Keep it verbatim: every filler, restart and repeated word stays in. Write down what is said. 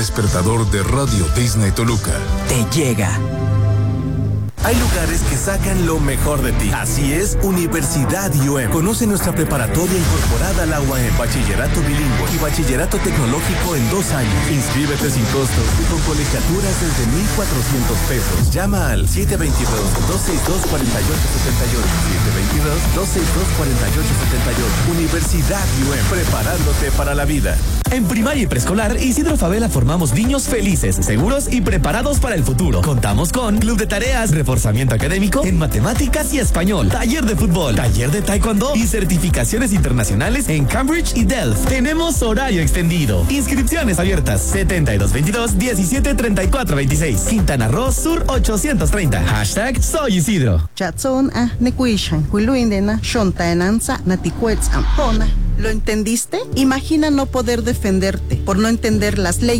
despertador de Radio Disney Toluca te llega. Hay lugares que sacan lo mejor de ti. Así es, Universidad U E M. Conoce nuestra preparatoria incorporada al agua en bachillerato bilingüe y bachillerato tecnológico en dos años. Inscríbete sin costo y con colegiaturas desde mil cuatrocientos pesos. Llama al siete dos dos, dos seis dos, cuatro ocho siete ocho. siete dos dos, dos seis dos, cuatro ocho siete ocho. Universidad U E M. Preparándote para la vida. En primaria y preescolar, Isidro Favela formamos niños felices, seguros y preparados para el futuro. Contamos con club de tareas, reforzamiento académico en matemáticas y español, taller de fútbol, taller de taekwondo y certificaciones internacionales en Cambridge y Delft. Tenemos horario extendido. Inscripciones abiertas. setenta y dos veintidós, diecisiete treinta y cuatro veintiséis. Quintana Roo Sur ochocientos treinta. Hashtag Soy Isidro. Chatson a Nekuishan, Huiluindena, Shontaenanza, Naticuetz Ampona. ¿Lo entendiste? Imagina no poder defenderte por no entender las leyes